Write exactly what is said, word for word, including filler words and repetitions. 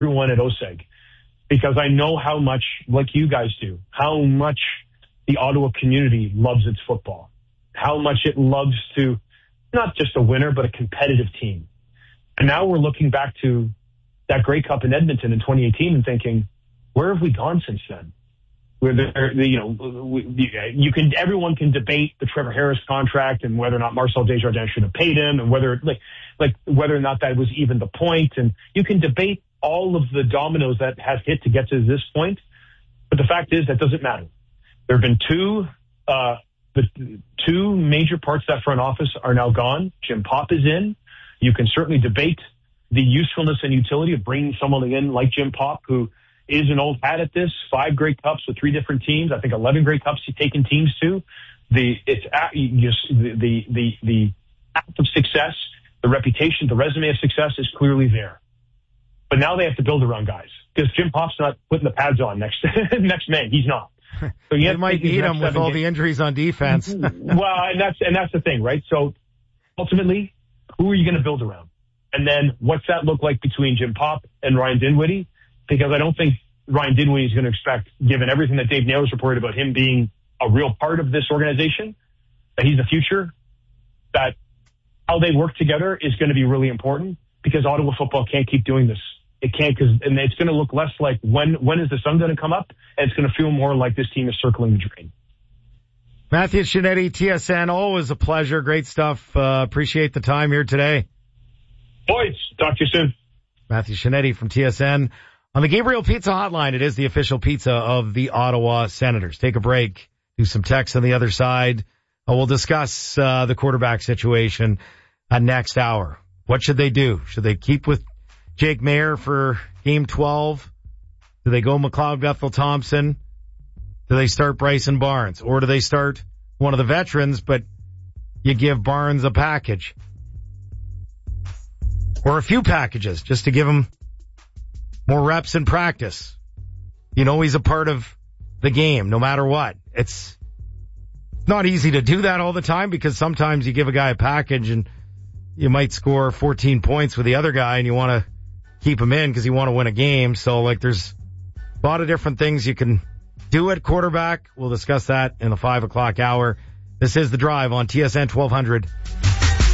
everyone at O S E G, because I know how much, like you guys do, how much the Ottawa community loves its football, how much it loves to, not just a winner, but a competitive team. And now we're looking back to that Grey Cup in Edmonton in twenty eighteen and thinking, where have we gone since then? Where there, you know, you can, everyone can debate the Trevor Harris contract and whether or not Marcel Desjardins should have paid him and whether, like, like whether or not that was even the point. And you can debate all of the dominoes that have hit to get to this point. But the fact is that doesn't matter. There have been two, uh, the two major parts of that front office are now gone. Jim Popp is in. You can certainly debate the usefulness and utility of bringing someone in like Jim Popp, who is an old hat at this. Five Grey Cups with three different teams. I think eleven Grey Cups he's taken teams to. The it's just the the the the act of success, the reputation, the resume of success is clearly there. But now they have to build around guys because Jim Popp's not putting the pads on next next May. He's not. So you might need him with all games. The injuries on defense. Well, and that's and that's the thing, right? So ultimately, who are you going to build around? And then what's that look like between Jim Popp and Ryan Dinwiddie? Because I don't think Ryan Dinwiddie is going to expect, given everything that Dave Naylor's reported about him being a real part of this organization, that he's the future, that how they work together is going to be really important because Ottawa football can't keep doing this. It can't, because and it's going to look less like when when is the sun going to come up, and it's going to feel more like this team is circling the drain. Matthew Shinetti, T S N, always a pleasure. Great stuff. Uh, appreciate the time here today. Boys, talk to you soon. Matthew Shinetti from T S N on the Gabriel Pizza Hotline. It is the official pizza of the Ottawa Senators. Take a break, do some text on the other side. Uh, we'll discuss uh, the quarterback situation uh, next hour. What should they do? Should they keep with Jake Maier for game twelve? Do they go McLeod Bethel Thompson? Do they start Bryson Barnes? Or do they start one of the veterans, but you give Barnes a package? Or a few packages just to give him more reps in practice. You know he's a part of the game no matter what. It's not easy to do that all the time because sometimes you give a guy a package and you might score fourteen points with the other guy and you want to keep him in because you want to win a game. So, like, there's a lot of different things you can do at quarterback. We'll discuss that in the five o'clock hour. This is The Drive on T S N twelve hundred